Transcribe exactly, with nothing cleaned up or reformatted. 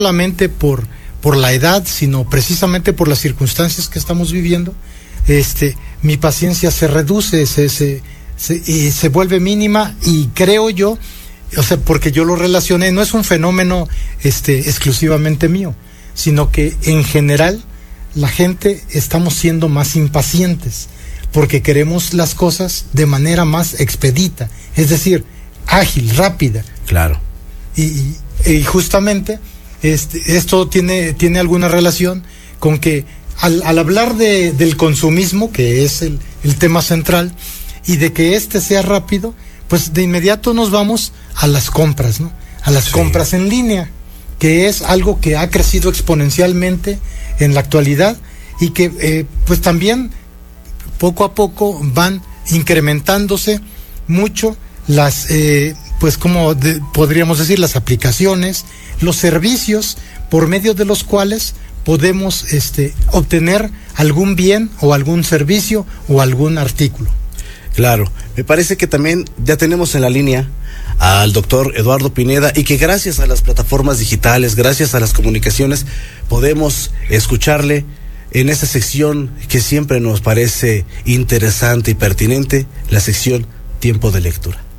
solamente por, por la edad, sino precisamente por las circunstancias que estamos viviendo, este, mi paciencia se reduce, se, se, se, y se vuelve mínima, y creo yo, o sea, porque yo lo relacioné, no es un fenómeno este, exclusivamente mío, sino que en general la gente estamos siendo más impacientes, porque queremos las cosas de manera más expedita, es decir, ágil, rápida. Claro. Y, y, y justamente este, esto tiene, tiene alguna relación con que al, al hablar de, del consumismo, que es el, el tema central, y de que este sea rápido, pues de inmediato nos vamos a las compras, ¿no? A las sí. compras en línea, que es algo que ha crecido exponencialmente en la actualidad y que eh, pues también poco a poco van incrementándose mucho las, eh, pues como de, podríamos decir, las aplicaciones, los servicios por medio de los cuales podemos este, obtener algún bien o algún servicio o algún artículo. Claro, me parece que también ya tenemos en la línea al doctor Eduardo Pineda, y que gracias a las plataformas digitales, gracias a las comunicaciones, podemos escucharle en esta sección que siempre nos parece interesante y pertinente, la sección Tiempo de Lectura.